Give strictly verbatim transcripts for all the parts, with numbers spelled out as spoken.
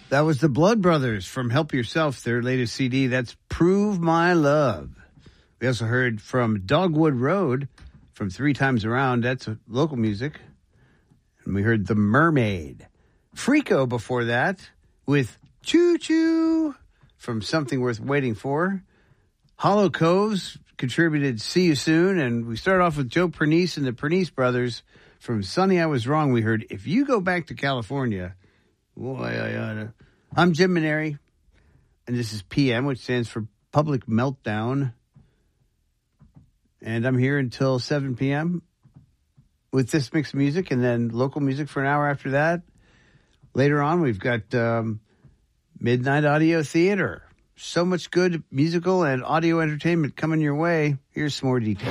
That was the Blood Brothers from Help Yourself, their latest C D. That's Prove My Love. We also heard from Dogwood Road from Three Times Around. That's local music. And we heard The Mermaid. Freako before that with Choo Choo from Something Worth Waiting For. Hollow Coves contributed See You Soon. And we started off with Joe Pernice and the Pernice Brothers from Sonny I Was Wrong. We heard If You Go Back to California. Boy, I oughta. I'm Jim Maneri, and this is P M, which stands for Public Meltdown. And I'm here until seven p.m. with this mix of music, and then local music for an hour after that. Later on, we've got um, Midnight Audio Theater. So much good musical and audio entertainment coming your way. Here's some more details.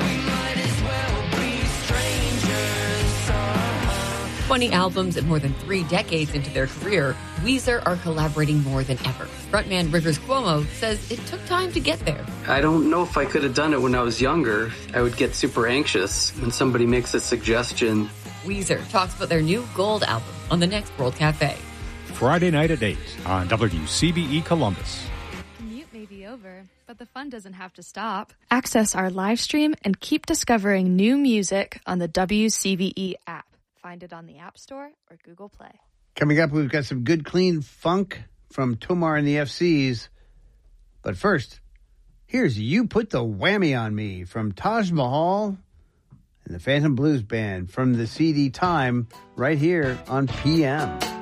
twenty albums and more than three decades into their career, Weezer are collaborating more than ever. Frontman Rivers Cuomo says it took time to get there. I don't know if I could have done it when I was younger. I would get super anxious when somebody makes a suggestion. Weezer talks about their new Gold album on the next World Cafe. Friday night at eight on W C B E Columbus. Commute may be over, but the fun doesn't have to stop. Access our live stream and keep discovering new music on the W C B E app. Find it on the App Store or Google Play. Coming up, we've got some good, clean funk from Tomar and the F Cs. But first, here's You Put the Whammy on Me from Taj Mahal and the Phantom Blues Band from the C D Time right here on P M.